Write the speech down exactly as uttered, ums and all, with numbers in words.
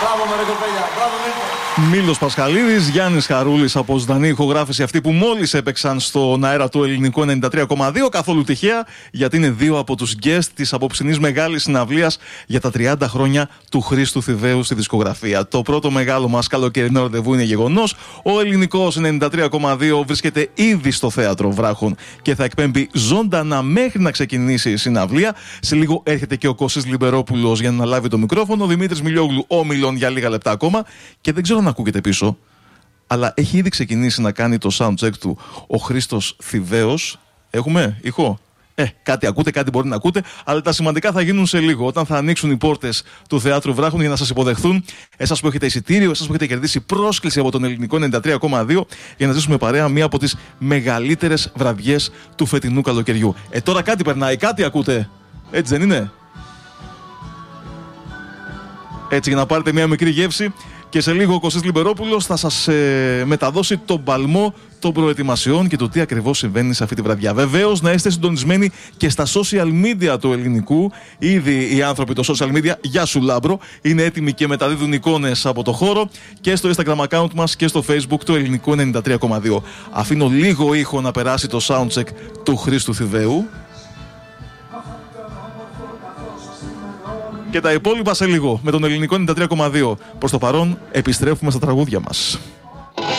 Μπράβο με ρε κοπέλια, μπράβο Νίκο. Μήλος Πασχαλίδης, Γιάννης Χαρούλης από ζωντανή ηχογράφηση αυτή που μόλις έπαιξαν στον αέρα του Ελληνικού ενενήντα τρία κόμμα δύο. Καθόλου τυχαία, γιατί είναι δύο από τους guest της απόψινής μεγάλης συναυλίας για τα τριάντα χρόνια του Χρήστου Θηβαίου στη δισκογραφία. Το πρώτο μεγάλο μας καλοκαιρινό ραντεβού είναι γεγονός. Ο Ελληνικός ενενήντα τρία κόμμα δύο βρίσκεται ήδη στο Θέατρο Βράχων και θα εκπέμπει ζωντανά μέχρι να ξεκινήσει η συναυλία. Σε λίγο έρχεται και ο Κώστης Λιμπερόπουλος για να λάβει το μικρόφωνο. Ο Δημήτρης Μιλιόγλου όμιλον για λίγα λεπτά ακόμα. Και δεν ξέρω αν ακούγεται πίσω, αλλά έχει ήδη ξεκινήσει να κάνει το soundcheck του ο Χρήστος Θηβαίος. Έχουμε ήχο? Ε, κάτι ακούτε, κάτι μπορεί να ακούτε, αλλά τα σημαντικά θα γίνουν σε λίγο, όταν θα ανοίξουν οι πόρτες του Θεάτρου Βράχων για να σας υποδεχθούν, εσάς που έχετε εισιτήριο, εσάς που έχετε κερδίσει πρόσκληση από τον Ελληνικό ενενήντα τρία κόμμα δύο, για να ζήσουμε παρέα μία από τις μεγαλύτερες βραδιές του φετινού καλοκαιριού. Ε, τώρα κάτι περνάει, κάτι ακούτε. Έτσι δεν είναι? Έτσι, για να πάρετε μία μικρή γεύση. Και σε λίγο ο Κωστής Λιμπερόπουλος θα σας ε, μεταδώσει τον παλμό των προετοιμασιών και το τι ακριβώς συμβαίνει σε αυτή τη βραδιά. Βεβαίως, να είστε συντονισμένοι και στα social media του Ελληνικού. Ήδη οι άνθρωποι των social media, γεια σου Λάμπρο, είναι έτοιμοι και μεταδίδουν εικόνες από το χώρο και στο Instagram account μας και στο Facebook του Ελληνικού ενενήντα τρία κόμμα δύο. Αφήνω λίγο ήχο να περάσει το soundcheck του Χρήστου Θηβαίου. Και τα υπόλοιπα σε λίγο με τον Ελληνικό ενενήντα τρία κόμμα δύο. Προς το παρόν επιστρέφουμε στα τραγούδια μας.